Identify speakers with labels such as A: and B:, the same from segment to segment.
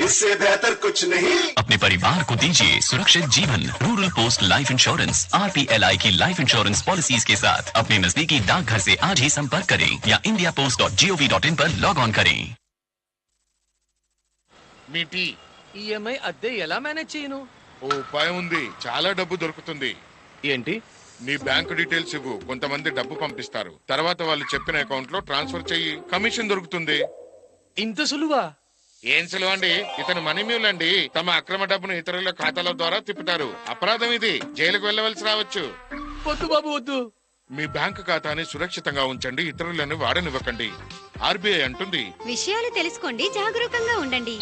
A: इससे बेहतर कुछ नहीं।
B: अपने परिवार को दीजिए सुरक्षित जीवन। Rural post life insurance RPLI की लाइफ इंश्योरेंस पॉलिसीज के साथ अपने नजदीकी डाकघर से आज ही संपर्क करें या indiapost.gov.in पर लॉग ऑन करें।
C: మీటి
D: ఈఎంఐ అద్దె ఎలా మేనేజ్ చేయను?
C: ఓ ఉపాయం ఉంది, చాలా డబ్బు దొరుకుతుంది.
D: ఏంటి?
C: నీ బ్యాంక్ డీటెయిల్స్ ఇవ్వు, కొంతమంది డబ్బు పంపిస్తారు. తర్వాత వాళ్ళు చెప్పిన అకౌంట్ లో ట్రాన్స్ఫర్ చెయ్యి, కమిషన్ దొరుకుతుంది.
D: ఇంత సులువా?
C: ఏం సులువు అండి, ఇతను మనీ మ్యూల్ అండి. తమ అక్రమ డబ్బును ఇతరుల ఖాతాల ద్వారా తిప్పుతారు. అపరాధం ఇది, జైలుకు వెళ్ళవలసి రావచ్చు.
D: వద్దు బాబు వద్దు.
C: మీ బ్యాంక్ ఖాతాని సురక్షితంగా ఉంచండి, ఇతరులను వాడనివ్వకండి. RBI అంటుంది,
E: విషయాలు తెలుసుకోండి, జాగరూకంగా ఉండండి.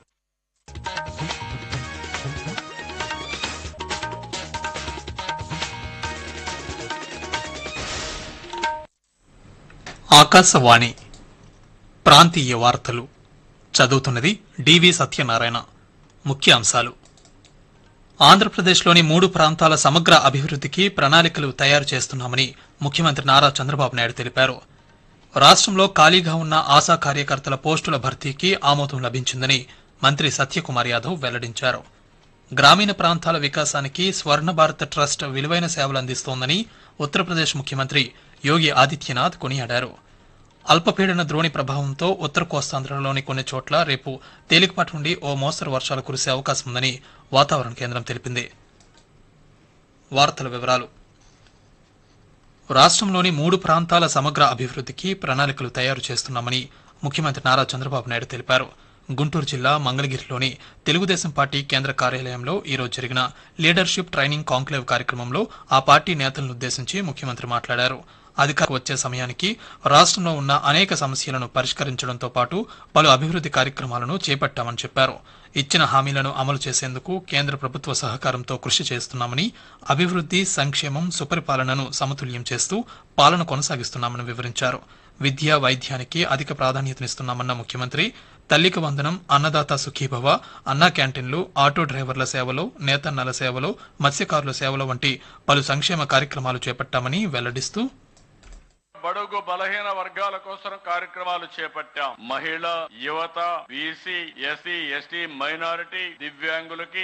F: ఆకాశవాణి ప్రాంతీయ వార్తలు చదువుతున్నది డివి సత్యనారాయణ. ముఖ్యాంశాలు: ఆంధ్రప్రదేశ్లోని 3 ప్రాంతాల సమగ్ర అభివృద్ధికి ప్రణాళికలు తయారు చేస్తున్నామని ముఖ్యమంత్రి నారా చంద్రబాబు నాయుడు తెలిపారు. రాష్ట్రంలో ఖాళీగా ఉన్న ఆశా కార్యకర్తల పోస్టుల భర్తీకి ఆమోదం లభించిందని మంత్రి సత్యకుమార్ యాదవ్ వెల్లడించారు. గ్రామీణ ప్రాంతాల వికాసానికి స్వర్ణ భారత్ ట్రస్ట్ విలువైన సేవలు అందిస్తోందని ఉత్తరప్రదేశ్ ముఖ్యమంత్రి యోగి ఆదిత్యనాథ్ కొనియాడారు. అల్పపీడన ద్రోణి ప్రభావంతో ఉత్తర కోస్తాంధ్రలోని కొన్ని చోట్ల రేపు తేలికపాటి నుండి ఓ మోస్తరు వర్షాలు కురిసే అవకాశం ఉందని వాతావరణ కేంద్రం తెలిపింది. వార్తల వివరాలు: రాష్ట్రంలోని 3 ప్రాంతాల సమగ్ర అభివృద్ధికి ప్రణాళికలు తయారు చేస్తున్నామని ముఖ్యమంత్రి నారా చంద్రబాబు నాయుడు తెలిపారు. గుంటూరు జిల్లా మంగళగిరిలోని తెలుగుదేశం పార్టీ కేంద్ర కార్యాలయంలో ఈరోజు జరిగిన లీడర్షిప్ ట్రైనింగ్ కాంక్లేవ్ కార్యక్రమంలో ఆ పార్టీ నేతలను ఉద్దేశించి ముఖ్యమంత్రి మాట్లాడారు. అధికారం వచ్చే సమయానికి రాష్ట్రంలో ఉన్న అనేక సమస్యలను పరిష్కరించడంతో పాటు పలు అభివృద్ధి కార్యక్రమాలను చేపట్టామని చెప్పారు. ఇచ్చిన హామీలను అమలు చేసేందుకు కేంద్ర ప్రభుత్వ సహకారంతో కృషి చేస్తున్నామని, అభివృద్ధి, సంక్షేమం, సుపరిపాలనను సమతుల్యం చేస్తూ పాలన కొనసాగిస్తున్నామని వివరించారు. విద్య, వైద్యానికి అధిక ప్రాధాన్యతనిస్తున్నామన్న ముఖ్యమంత్రి తల్లికి వందనం, అన్నదాత సుఖీభవ, అన్నా క్యాంటీన్లు, ఆటో డ్రైవర్ల సేవలు, నేతన్నల సేవలు, మత్స్యకారుల సేవలు వంటి పలు సంక్షేమ కార్యక్రమాలు చేపట్టామని వెల్లడిస్తూ
G: బడుగు బలహీన వర్గాల కోసం కార్యక్రమాలు చేపట్టాం. మహిళ, యువత, బీసీ, ఎస్సీ, ఎస్టీ, మైనారిటీ, దివ్యాంగులకి